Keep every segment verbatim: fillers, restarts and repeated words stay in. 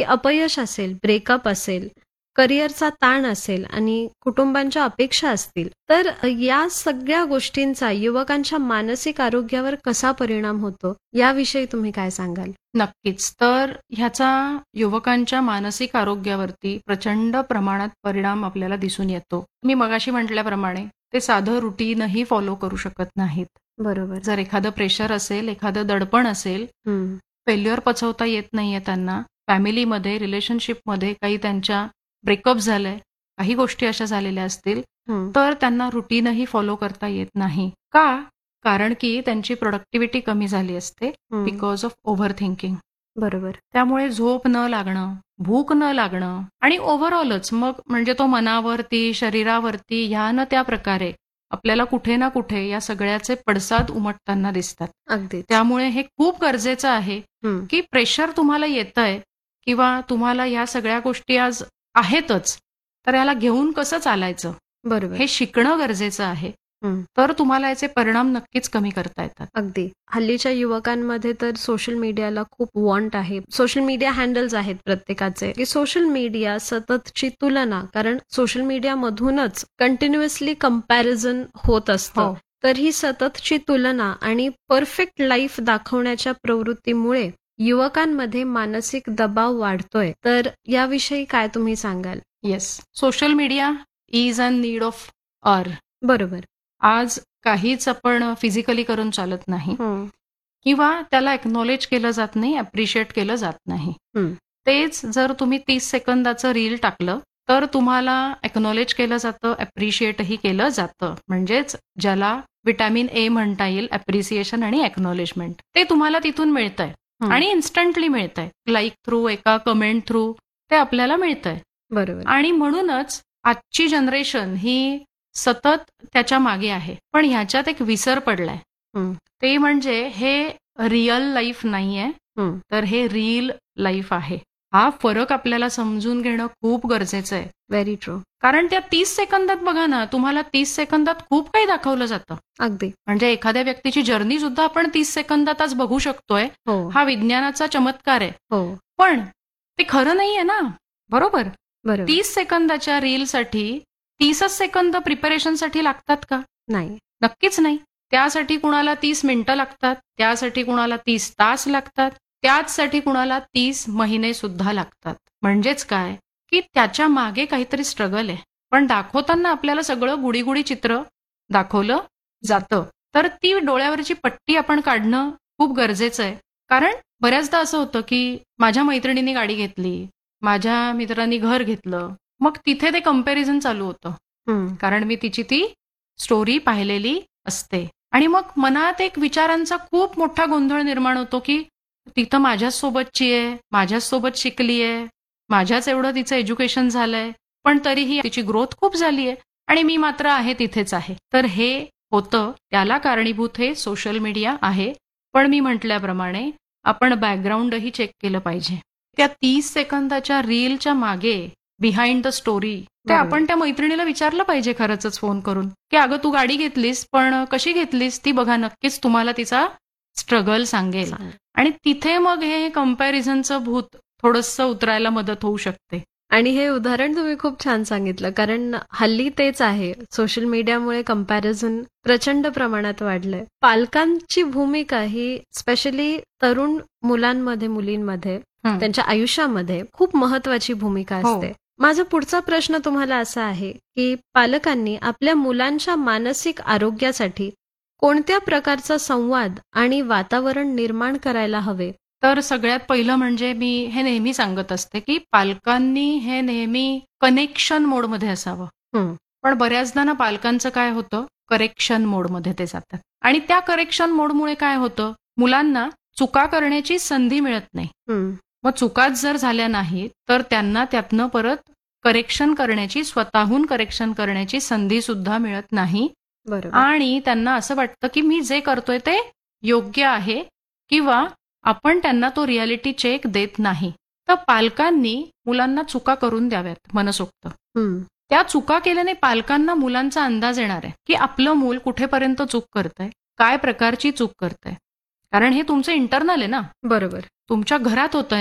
की अपयश असेल, ब्रेकअप असेल, करिअरचा ताण असेल आणि कुटुंबांच्या अपेक्षा असतील, तर या सगळ्या गोष्टींचा युवकांच्या मानसिक आरोग्यावर कसा परिणाम होतो, याविषयी तुम्ही काय सांगाल? नक्कीच. तर ह्याचा युवकांच्या मानसिक आरोग्यावरती प्रचंड प्रमाणात परिणाम आपल्याला दिसून येतो. मी मगाशी म्हटल्याप्रमाणे ते साधं रुटीनही फॉलो करू शकत नाहीत. बरोबर. जर एखादं प्रेशर असेल, एखादं दडपण असेल, हं. फेल्युअर पचवता येत नाहीये त्यांना, फॅमिलीमध्ये, रिलेशनशिपमध्ये काही त्यांच्या ब्रेकअप झालंय, काही गोष्टी अशा झालेल्या असतील, हं. तर त्यांना रुटीनही फॉलो करता येत नाही. का? कारण की त्यांची प्रोडक्टिव्हिटी कमी झाली असते हं. Because of over thinking. बरोबर. त्यामुळे झोप न लागणं, भूक न लागणं आणि ओव्हरऑलच मग म्हणजे तो मनावरती, शरीरावरती ह्या न त्या प्रकारे आपल्याला कुठे ना कुठे या सगळ्याचे पडसाद उमटताना दिसतात. अगदीच. त्यामुळे हे खूप गरजेचं आहे हं. की प्रेशर तुम्हाला येतंय किंवा तुम्हाला ह्या सगळ्या गोष्टी आज आहेतच, तर याला घेऊन कसं चालायचं बरोबर. हे शिकणं गरजेचं आहे. हं. तर तुम्हाला याचे परिणाम नक्कीच कमी करता येतात. अगदी. हल्लीच्या युवकांमध्ये तर सोशल मीडियाला खूप वॉन्ट आहे. सोशल मीडिया हँडल्स आहेत प्रत्येकाचे, की सोशल मीडिया सततची तुलना, कारण सोशल मीडियामधूनच कंटिन्युअसली कंपॅरिझन होत असतं. हो. तर ही सततची तुलना आणि परफेक्ट लाईफ दाखवण्याच्या प्रवृत्तीमुळे युवकांमध्ये मानसिक दबाव वाढतोय. तर याविषयी काय तुम्ही सांगाल? Yes. Social media is a need of अर. बरोबर. आज काहीच आपण फिजिकली करून चालत नाही हं. किंवा त्याला एक्नॉलेज केलं जात नाही, अप्रिशिएट केलं जात नाही. हं. तेच जर तुम्ही तीस सेकंदाचं रील टाकलं तर तुम्हाला एक्नॉलेज केलं जातं, अप्रिशिएटही केलं जातं. म्हणजेच ज्याला विटॅमिन ए म्हणता येईल, अप्रिसिएशन आणि एक्नॉलेजमेंट, ते तुम्हाला तिथून मिळतंय हं. आणि इन्स्टंटली मिळतंय. लाईक थ्रू, एका कमेंट थ्रू ते आपल्याला मिळतंय. बरोबर. आणि म्हणूनच आजची जनरेशन ही सतत त्याच्या मागे आहे. पण ह्याच्यात एक विसर पडलाय. हं. ते म्हणजे हे रिअल लाईफ नाहीये, हं. तर हे रील लाईफ आहे. हा फरक आपल्याला समजून घेणं खूप गरजेचं आहे. Very true. कारण त्या तीस सेकंदात बघा ना, तुम्हाला तीस सेकंदात खूप काही दाखवलं जातं. अगदी. म्हणजे एखाद्या व्यक्तीची जर्नी सुद्धा आपण तीस सेकंदातच बघू शकतोय. हो. हा विज्ञानाचा चमत्कार आहे. हो. पण ते खरं नाहीये ना, बरोबर? बरोबर. तीस सेकंदाच्या रीलसाठी तीसच सेकंद प्रिपरेशनसाठी लागतात का? नाही. नक्कीच नाही. त्यासाठी कुणाला तीस मिनिटं लागतात, त्यासाठी कुणाला तीस तास लागतात, त्याचसाठी कुणाला तीस महिने सुद्धा लागतात. म्हणजेच काय, की त्याच्या मागे काहीतरी स्ट्रगल आहे. पण दाखवताना आपल्याला सगळं गुडी-गुडी चित्र दाखवलं जातं. तर ती डोळ्यावरची पट्टी आपण काढणं खूप गरजेचं आहे. कारण बऱ्याचदा असं होतं, की माझ्या मैत्रिणींनी गाडी घेतली, माझ्या मित्रांनी घर घेतलं, मग तिथे ते कंपॅरिझन चालू होतं. हं. कारण मी तिची ती स्टोरी पाहिलेली असते. आणि मग मनात एक विचारांचा खूप मोठा गोंधळ निर्माण होतो, की तिथं माझ्याच सोबतची आहे, माझ्याच सोबत शिकली आहे, माझ्याच एवढं तिचं एज्युकेशन झालंय, पण तरीही तिची ग्रोथ खूप झाली आहे आणि मी मात्र आहे तिथेच आहे. तर हे होतं, त्याला कारणीभूत हे सोशल मीडिया आहे. पण मी म्हटल्याप्रमाणे आपण बॅकग्राऊंडही चेक केलं पाहिजे. त्या तीस सेकंदाच्या रीलच्या मागे बिहाइंड द स्टोरी ते बरोबर. आपण त्या मैत्रिणीला विचारलं पाहिजे खरंच फोन करून, की अगं तू गाडी घेतलीस, पण कशी घेतलीस ती बघा, नक्कीच तुम्हाला तिचा स्ट्रगल सांगेल. सांग. आणि तिथे मग हे कंपॅरिझनचं भूत थोडंसं उतरायला मदत होऊ शकते. आणि हे उदाहरण तुम्ही खूप छान सांगितलं, कारण हल्ली तेच आहे. सोशल मीडियामुळे कंपॅरिझन प्रचंड प्रमाणात वाढलंय. पालकांची भूमिका ही स्पेशली तरुण मुलांमध्ये, मुलींमध्ये, हं. त्यांच्या आयुष्यामध्ये खूप महत्वाची भूमिका हो. असते. माझा पुढचा प्रश्न तुम्हाला असा आहे, की पालकांनी आपल्या मुलांच्या मानसिक आरोग्यासाठी कोणत्या प्रकारचा संवाद आणि वातावरण निर्माण करायला हवे? तर सगळ्यात पहिलं म्हणजे मी हे नेहमी सांगत असते, की पालकांनी हे नेहमी कनेक्शन मोडमध्ये असावं. हं. पण बऱ्याचदा ना पालकांचं काय होतं, करेक्शन मोडमध्ये ते जातात. आणि त्या करेक्शन मोडमुळे काय होतं, मुलांना चुका करण्याची संधी मिळत नाही. हं. मग चुकाच जर झाल्या नाहीत, तर त्यांना त्यातनं परत करेक्शन करण्याची, स्वतःहून करेक्शन करण्याची संधी सुद्धा मिळत नाही. बरोबर. आणि त्यांना असं वाटतं, की मी जे करतोय ते योग्य आहे किंवा आपण त्यांना तो रियालिटी चेक देत नाही. तर पालकांनी मुलांना चुका करून द्याव्यात मनसोक्त. हं. त्या चुका केल्याने पालकांना मुलांचा अंदाज येणार आहे, की आपलं मूल कुठेपर्यंत चूक करतंय, काय प्रकारची चूक करतंय. कारण हे तुमचं इंटरनल आहे ना, बरोबर. तुमच्या घरात होतंय ना.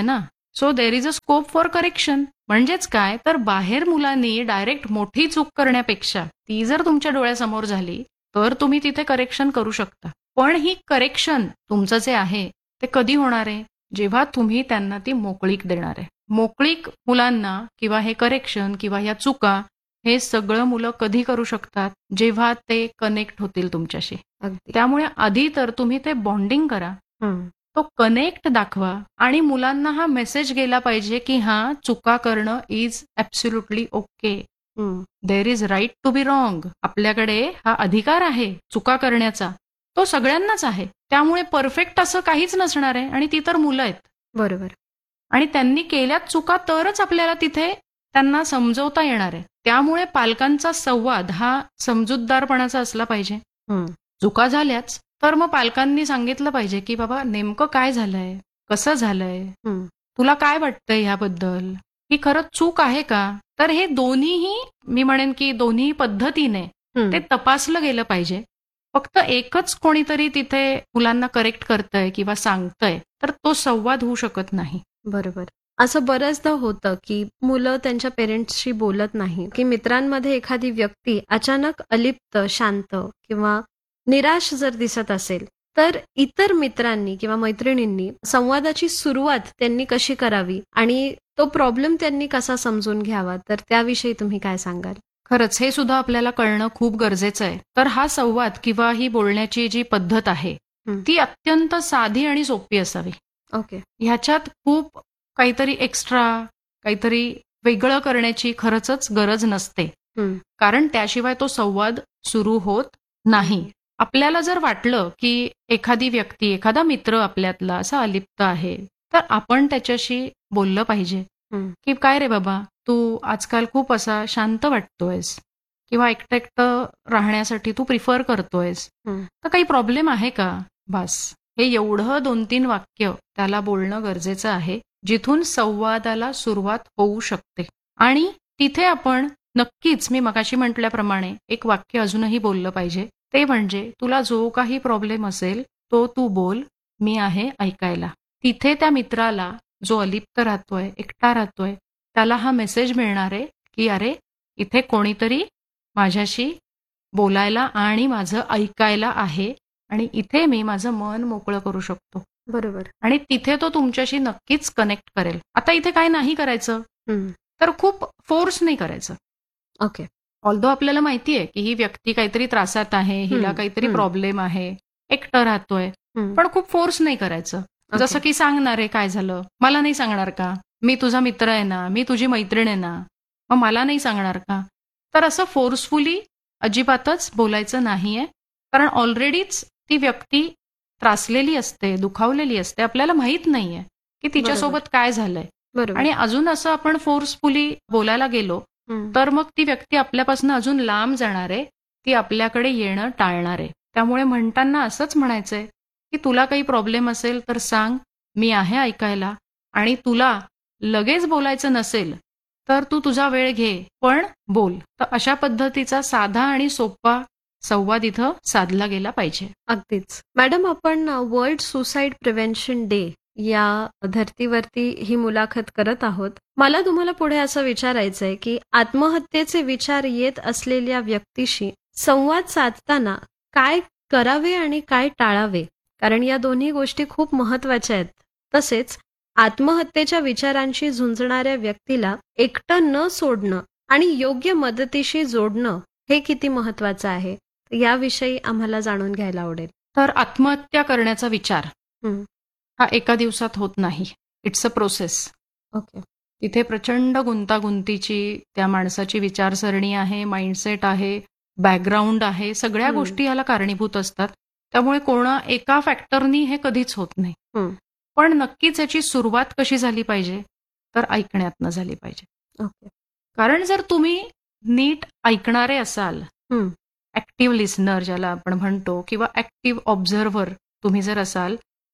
So there is a scope for correction. म्हणजेच काय, तर बाहेर मुलांनी डायरेक्ट मोठी चूक करण्यापेक्षा ती जर तुमच्या डोळ्यासमोर झाली तर तुम्ही तिथे करेक्शन करू शकता. पण ही करेक्शन तुमचं जे आहे ते कधी होणार आहे, जेव्हा तुम्ही त्यांना ती मोकळीक देणार आहे. मोकळीक मुलांना किंवा हे करेक्शन किंवा ह्या चुका हे सगळं मुलं कधी करू शकतात, जेव्हा ते कनेक्ट होतील तुमच्याशी. अगदी. त्यामुळे आधी तर तुम्ही ते बॉन्डिंग करा, हं. तो कनेक्ट दाखवा आणि मुलांना हा मेसेज गेला पाहिजे की हा चुका करणं इज ॲब्सोल्युटली ओके. हं. There is right to be wrong. आपल्याकडे हा अधिकार आहे चुका करण्याचा, तो सगळ्यांनाच आहे. त्यामुळे परफेक्ट असं काहीच नसणार आहे आणि ती तर मुलं आहेत बरोबर. आणि त्यांनी केल्यात चुका तरच आपल्याला तिथे त्यांना समजवता येणार आहे. त्यामुळे पालकांचा संवाद हा समजूतदारपणाचा असला पाहिजे. हं. चुका झाल्याच तर मग पालकांनी सांगितलं पाहिजे की बाबा नेमकं काय झालंय, कसं झालंय, हं. तुला काय वाटतंय ह्याबद्दल, ही खरंच चूक आहे का. तर हे दोन्हीही, मी म्हणेन की दोन्ही पद्धतीने हं. ते तपासलं गेलं पाहिजे. फक्त एकच कोणीतरी तिथे मुलांना करेक्ट करतंय किंवा सांगतंय तर तो संवाद होऊ शकत नाही. बरोबर. असं बऱ्याचदा होतं की मुलं त्यांच्या पेरेंट्सशी बोलत नाही, की मित्रांमध्ये एखादी व्यक्ती अचानक अलिप्त, शांत किंवा निराश जर दिसत असेल, तर इतर मित्रांनी किंवा मैत्रिणींनी संवादाची सुरुवात त्यांनी कशी करावी आणि तो प्रॉब्लेम त्यांनी कसा समजून घ्यावा, तर त्याविषयी तुम्ही काय सांगाल? खरंच हे सुद्धा आपल्याला कळणं खूप गरजेचं आहे. तर हा संवाद किंवा ही बोलण्याची जी पद्धत आहे हं. ती अत्यंत साधी आणि सोपी असावी. ओके. ह्याच्यात खूप काहीतरी एक्स्ट्रा, काहीतरी वेगळं करण्याची खरंच गरज नसते. हं. कारण त्याशिवाय तो संवाद सुरू होत नाही. आपल्याला जर वाटलं की एखादी व्यक्ती, एखादा मित्र आपल्यातला असा अलिप्त आहे, तर आपण त्याच्याशी बोललं पाहिजे हं. की काय रे बाबा, तू आजकाल खूप असा शांत वाटतोयस किंवा एकटं एकटं राहण्यासाठी तू प्रिफर करतोयस, हं. तर काही प्रॉब्लेम आहे का. बस हे एवढं दोन तीन वाक्य त्याला बोलणं गरजेचं आहे, जिथून संवादाला सुरुवात होऊ शकते. आणि तिथे आपण नक्कीच, मी मगाशी म्हटल्याप्रमाणे एक वाक्य अजूनही बोललं पाहिजे, ते म्हणजे तुला जो काही प्रॉब्लेम असेल तो तू बोल, मी आहे ऐकायला. तिथे त्या मित्राला, जो अलिप्त राहतोय, एकटा राहतोय, त्याला हा मेसेज मिळणार आहे की अरे इथे कोणीतरी माझ्याशी बोलायला आणि माझं ऐकायला आहे आणि इथे मी माझं मन मोकळं करू शकतो. बरोबर. आणि तिथे तो तुमच्याशी नक्कीच कनेक्ट करेल. आता इथे काय नाही करायचं, हं. तर खूप फोर्स नाही करायचं. ओके. ऑल्दो आपल्याला माहिती आहे की ही व्यक्ती काहीतरी त्रासात आहे, हिला हं, काहीतरी हं. प्रॉब्लेम आहे, एकटं राहतोय, हं. पण खूप फोर्स नाही करायचं. ओके. जसं की सांगणार आहे काय झालं, मला नाही सांगणार का, मी तुझा मित्र आहे ना, मी तुझी मैत्रीण आहे ना, मग मला नाही सांगणार का. तर असं फोर्सफुली अजिबातच बोलायचं नाहीये, कारण ऑलरेडीच ती व्यक्ती त्रासलेली असते, दुखावलेली असते, आपल्याला माहित नाहीये की तिच्यासोबत काय झालंय. बरोबर. आणि अजून असं आपण फोर्सफुली बोलायला गेलो हं. तर मग ती व्यक्ती आपल्यापासून अजून लांब जाणार आहे, ती आपल्याकडे येणं टाळणार आहे. त्यामुळे म्हणताना असंच म्हणायचंय की तुला काही प्रॉब्लेम असेल तर सांग, मी आहे ऐकायला, आणि तुला लगेच बोलायचं नसेल तर तू तुझा वेळ घे, पण बोल. तर अशा पद्धतीचा साधा आणि सोपा संवाद इथं साधला गेला पाहिजे. अगदीच. मॅडम, आपण वर्ल्ड सुसाईड प्रिव्हेन्शन डे या धर्तीवरती ही मुलाखत करत आहोत. मला तुम्हाला पुढे असं विचारायचंय की आत्महत्येचे विचार येत असलेल्या व्यक्तीशी संवाद साधताना काय करावे आणि काय टाळावे, कारण या दोन्ही गोष्टी खूप महत्वाच्या आहेत. तसेच आत्महत्येच्या विचारांशी झुंजणाऱ्या व्यक्तीला एकटं न सोडणं आणि योग्य मदतीशी जोडणं हे किती महत्वाचं आहे, याविषयी आम्हाला जाणून घ्यायला आवडेल. तर आत्महत्या करण्याचा विचार हं. हा एका दिवसात होत नाही. It's a process. ओके. तिथे प्रचंड गुंतागुंतीची त्या माणसाची विचारसरणी आहे, माइंडसेट आहे, बॅकग्राऊंड आहे, सगळ्या हं. गोष्टी याला कारणीभूत असतात. त्यामुळे कोणा एका फॅक्टरनी हे कधीच होत नाही. हं. पण नक्कीच याची सुरुवात कशी झाली पाहिजे, तर ऐकण्यातनं झाली पाहिजे. ओके. कारण जर तुम्ही नीट ऐकणारे असाल, हं. ऍक्टिव्ह लिस्नर ज्याला आपण म्हणतो, किंवा ऍक्टिव्ह ऑब्झर्व्हर तुम्ही जर असाल,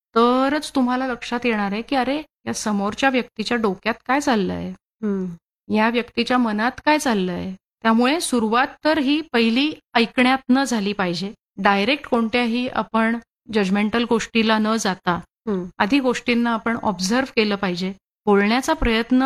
तरच तुम्हाला लक्षात येणार आहे की अरे या समोरच्या व्यक्तीच्या डोक्यात काय चाललंय, हं. या व्यक्तीच्या मनात काय चाललंय. त्यामुळे सुरुवात तर ही पहिली ऐकण्यातनं झाली पाहिजे. डायरेक्ट कोणत्याही आपण जजमेंटल गोष्टीला न जाता हं. आधी गोष्टींना आपण ऑब्झर्व्ह केलं पाहिजे बोलण्याचा प्रयत्न